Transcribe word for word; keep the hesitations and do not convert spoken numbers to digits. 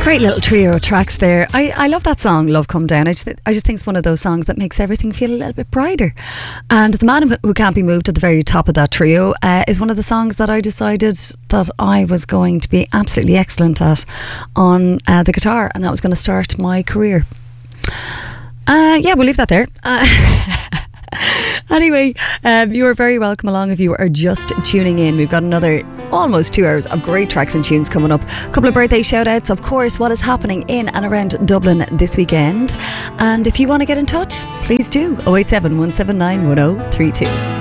Great little trio of tracks there. I, I love that song, Love Come Down. I just, I just think it's one of those songs that makes everything feel a little bit brighter. And The Man Who Can't Be Moved at the very top of that trio uh, is one of the songs that I decided that I was going to be absolutely excellent at on uh, the guitar, and that was going to start my career. Uh, yeah, we'll leave that there. Uh, Anyway, um, you are very welcome along if you are just tuning in. We've got another almost two hours of great tracks and tunes coming up. A couple of birthday shout outs, of course, what is happening in and around Dublin this weekend. And if you want to get in touch, please do. oh eight seven, one seven nine, one oh three two.